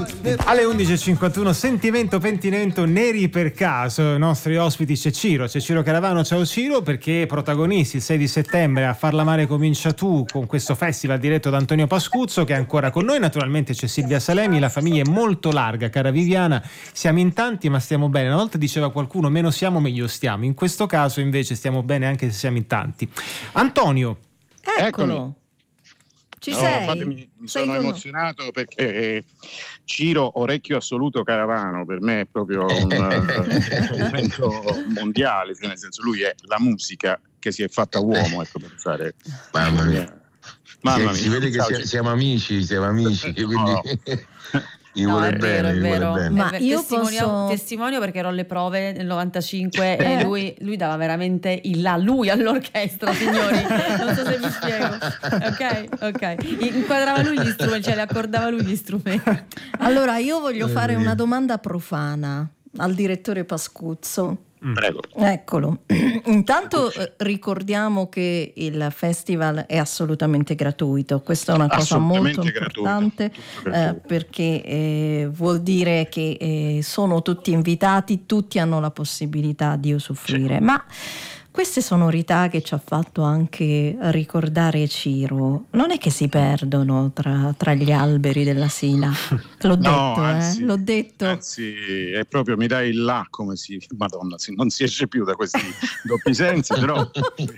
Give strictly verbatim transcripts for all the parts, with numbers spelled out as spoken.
Alle undici e cinquantuno, sentimento pentimento neri per caso. I nostri ospiti c'è Ciro, c'è Ciro Caravano. Ciao Ciro, perché protagonisti il sei di settembre a Farla Mare Comincia Tu, con questo festival diretto da Antonio Pascuzzo, che è ancora con noi. Naturalmente c'è Silvia Salemi, la famiglia è molto larga, cara Viviana, siamo in tanti ma stiamo bene. Una volta diceva qualcuno meno siamo meglio stiamo, in questo caso invece stiamo bene anche se siamo in tanti. Antonio, eccolo. Ci no, sei? Fatemi, mi sei sono emozionato no? perché eh, Ciro Orecchio Assoluto Caravano per me è proprio un riferimento mondiale, cioè nel senso lui è la musica che si è fatta uomo, ecco, per usare. Mamma mia, Mamma si, mia. si vede che sia, siamo amici, siamo amici, quindi no. Gli no, vuole è bene, vero, è gli vero. vuole bene. Ma Ma io io testimonio, posso- testimonio perché ero alle prove nel novantacinque e lui, lui dava veramente il là, lui all'orchestra, signori. Non so se mi spiego. Ok, ok. Inquadrava lui gli strumenti, cioè le accordava lui gli strumenti. Allora io voglio Eh, fare vedi. una domanda profana al direttore Pascuzzo. Prego. Eccolo. Intanto eh, ricordiamo che il festival è assolutamente gratuito. Questa è una cosa molto Assolutamente gratuito, importante, tutto eh, gratuito. perché eh, vuol dire che eh, sono tutti invitati, tutti hanno la possibilità di usufruire. Ma queste sonorità che ci ha fatto anche ricordare Ciro non è che si perdono tra, tra gli alberi della Sila. L'ho No, detto, anzi, eh? L'ho detto. Anzi, è proprio mi dai il là come si. Madonna, si- non si esce più da questi doppi sensi, però.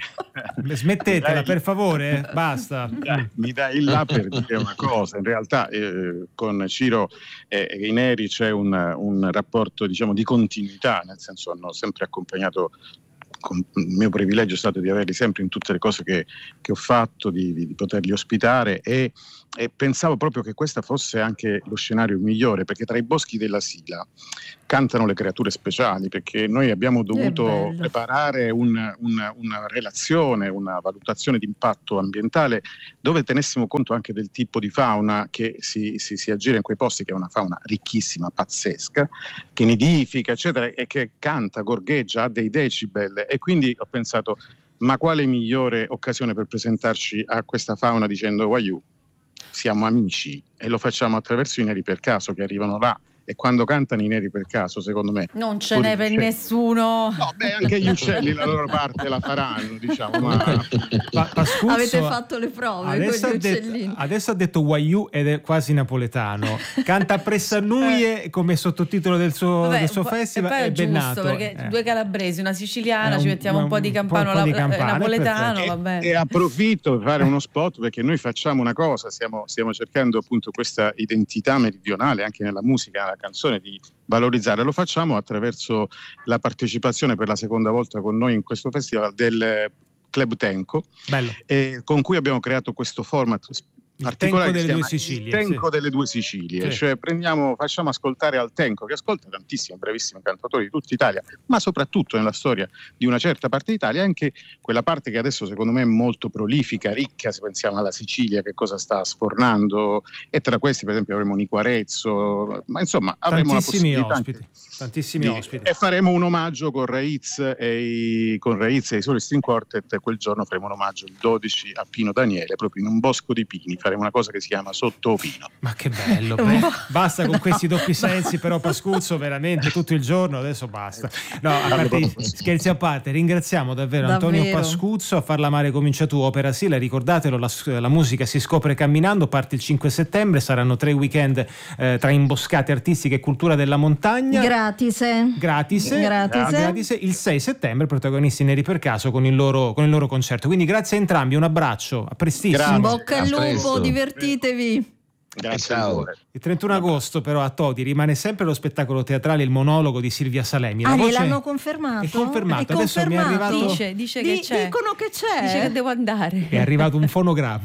smettetela Mi dai- per favore, eh? Basta. Mi dai, mi dai il là per dire una cosa. In realtà, eh, con Ciro e e i Neri c'è un, un rapporto, diciamo, di continuità, nel senso hanno sempre accompagnato. Con- il mio privilegio è stato di averli sempre in tutte le cose che, che ho fatto, di, di- di poterli ospitare e, e pensavo proprio che questo fosse anche lo scenario migliore, perché tra i boschi della Sila cantano le creature speciali, perché noi abbiamo dovuto bello. preparare un- un- una relazione, una valutazione di impatto ambientale dove tenessimo conto anche del tipo di fauna che si, si, si aggira in quei posti, che è una fauna ricchissima, pazzesca, che nidifica, eccetera, e che canta, gorgheggia, ha dei decibel. E quindi ho pensato, ma quale migliore occasione per presentarci a questa fauna dicendo Waiu, siamo amici, e lo facciamo attraverso i Neri per caso che arrivano là. E quando cantano i Neri per caso, secondo me Non ce pure n'è gli per uccelli- nessuno. No, beh, anche gli uccelli la loro parte la faranno, diciamo, ma Pa- Pascuzzo Avete fatto le prove adesso con ha, gli detto, uccellini. adesso ha detto Waiu ed è quasi napoletano, canta a Pressanuie come sottotitolo del suo, Vabbè, del suo un po'- festival, e poi è è ben giusto nato, perché eh. due calabresi, una siciliana, Eh, ci un- mettiamo un, un- po' di un po'- campano un po' di la- la- campane, napoletano, perfetto. vabbè. E approfitto per fare uno spot perché noi facciamo una cosa, stiamo, stiamo cercando appunto questa identità meridionale anche nella musica, nella canzone, di valorizzare. Lo facciamo attraverso la partecipazione per la seconda volta con noi in questo festival del Club Tenco, Bello. eh, con cui abbiamo creato questo format Il particolare Tenco che delle si due chiama Sicilie, Il Tenco sì. delle due Sicilie, Sì. cioè prendiamo, facciamo ascoltare al Tenco, che ascolta tantissimi bravissimi cantatori di tutta Italia, ma soprattutto nella storia di una certa parte d'Italia, anche quella parte che adesso secondo me è molto prolifica, ricca, se pensiamo alla Sicilia, che cosa sta sfornando, e tra questi per esempio avremo Nico Arezzo, ma insomma avremo la Tantissimi possibilità ospiti, anche tantissimi di- ospiti. e faremo un omaggio con Raiz e i, con Raiz e i Soli String Quartet. Quel giorno faremo un omaggio il dodici a Pino Daniele, proprio in un bosco di pini, faremo una cosa che si chiama Sotto Pino. Ma che bello, beh, basta con questi doppi sensi, però Pascuzzo veramente tutto il giorno, adesso basta. No, a parte gli scherzi a parte, ringraziamo davvero, Antonio Davvero. Pascuzzo. A Farla Mare Comincia Tu, Opera Sila, ricordatelo, la, la musica si scopre camminando, parte il cinque settembre, saranno tre weekend eh, tra imboscate artistiche e cultura della montagna. Gratis. eh. Gratis, Gratis. gratis, il sei settembre protagonisti Neri per caso con il loro, con il loro concerto. Quindi grazie a entrambi, un abbraccio, a prestissimo. Grazie. In bocca al A lupo, presto. divertitevi. Grazie Ciao. ancora. Il trentuno agosto però a Todi rimane sempre lo spettacolo teatrale Il monologo di Silvia Salemi. La Ah, voce gliel'hanno confermato? È confermato. È Adesso mi è confermato? arrivato, Dice, dice Di- che c'è. Dicono che c'è. Dice che devo andare. è arrivato un fonogramma.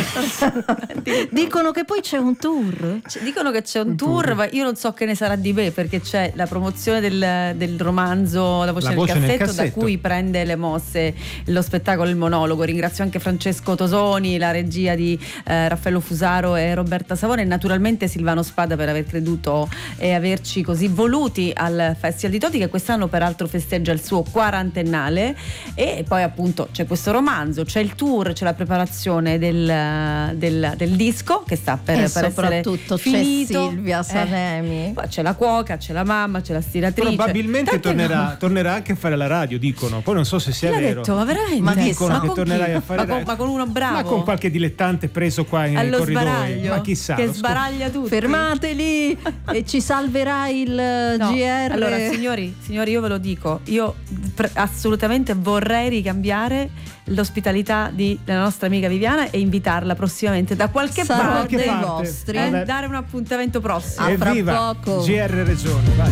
Dicono che poi c'è un tour. Cioè, dicono che c'è un tour, ma io non so che ne sarà di me, perché c'è la promozione del, del romanzo La voce, La nel, voce nel cassetto, da cassetto. cui prende le mosse lo spettacolo Il monologo. Ringrazio anche Francesco Tosoni, la regia di eh, Raffaello Fusaro e Roberta Marta Savona e naturalmente Silvano Spada per aver creduto e averci così voluti al Festival di Toti, che quest'anno peraltro festeggia il suo quarantennale. E poi appunto c'è questo romanzo, c'è il tour, c'è la preparazione del, del, del disco che sta per, e per soprattutto essere finito. c'è Silvia Salemi, eh, c'è la cuoca, c'è la mamma, c'è la stiratrice. Probabilmente tornerà, tornerà anche a fare la radio, dicono. Poi non so se sia L'ha vero. detto, ma veramente? Ma dicono ma che tornerai chi? a fare ma con, radio. ma con uno bravo? Ma con qualche dilettante preso qua nei allo corridoi. sbaraglio, Ma chissà. che lo scop- sbaraglia tutti. fermateli e ci salverà il No, G R. allora signori, signori, io ve lo dico, io pre- assolutamente vorrei ricambiare l'ospitalità di- della nostra amica Viviana e invitarla prossimamente da qualche Sarà parte, dei parte. vostri. eh, Vabbè. dare un appuntamento prossimo. Ah, fra Evviva poco. G R Regione, vai.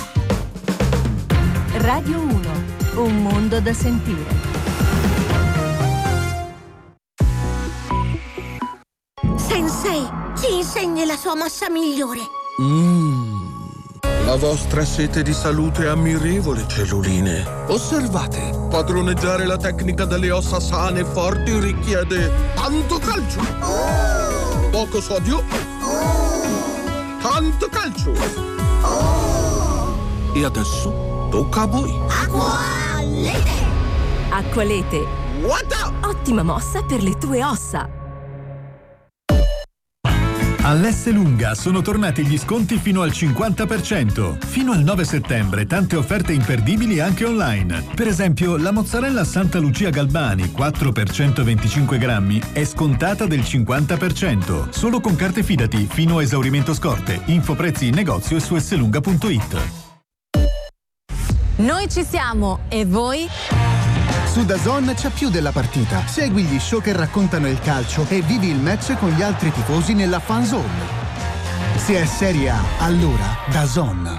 Radio uno, un mondo da sentire. Sensei, ci insegni la sua mossa migliore. Mmm, la vostra sete di salute è ammirevole, celluline. Osservate, padroneggiare la tecnica delle ossa sane e forti richiede tanto calcio, poco sodio, tanto calcio. E adesso tocca a voi. Acqualete! Acqualete, What? ottima mossa per le tue ossa. All'Esselunga sono tornati gli sconti fino al cinquanta per cento. Fino al nove settembre tante offerte imperdibili anche online. Per esempio, la mozzarella Santa Lucia Galbani quattro per centoventicinque grammi è scontata del cinquanta per cento. Solo con carte Fidati fino a esaurimento scorte. Info prezzi in negozio e su esselunga punto it. Noi ci siamo, e voi? Su DAZN c'è più della partita. Segui gli show che raccontano il calcio e vivi il match con gli altri tifosi nella fan zone. Se è Serie A, allora DAZN.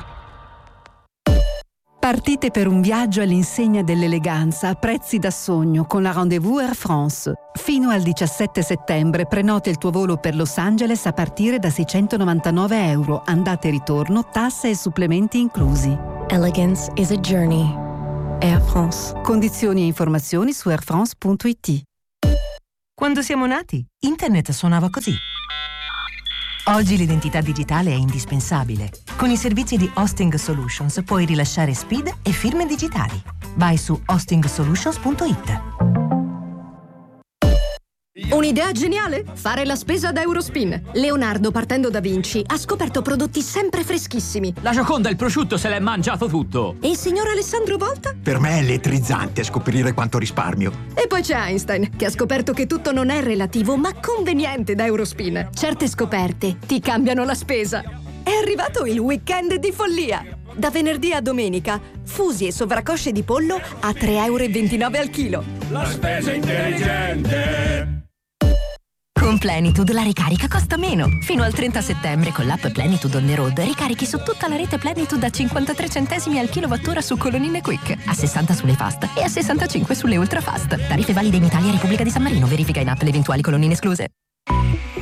Partite per un viaggio all'insegna dell'eleganza a prezzi da sogno con la Rendez-vous Air France. Fino al diciassette settembre prenota il tuo volo per Los Angeles a partire da seicentonovantanove euro, andata e ritorno, tasse e supplementi inclusi. Elegance is a journey. Air France. Condizioni e informazioni su air france punto it. Quando siamo nati, internet suonava così. Oggi l'identità digitale è indispensabile. Con i servizi di Hosting Solutions puoi rilasciare S P I D e firme digitali. Vai su hosting solutions punto it. Un'idea geniale? Fare la spesa ad Eurospin. Leonardo, partendo da Vinci, ha scoperto prodotti sempre freschissimi. La Gioconda il prosciutto se l'è mangiato tutto. E il signor Alessandro Volta? Per me è elettrizzante scoprire quanto risparmio. E poi c'è Einstein, che ha scoperto che tutto non è relativo, ma conveniente da Eurospin. Certe scoperte ti cambiano la spesa. È arrivato il weekend di follia. Da venerdì a domenica, fusi e sovracosce di pollo a tre euro e ventinove al chilo. La spesa intelligente. Con Plenitude la ricarica costa meno. Fino al trenta settembre con l'app Plenitude on the road ricarichi su tutta la rete Plenitude a cinquantatré centesimi al kilowattora su colonnine Quick, a sessanta sulle fast e a sessantacinque sulle ultra fast. Tariffe valide in Italia e Repubblica di San Marino. Verifica in app le eventuali colonnine escluse.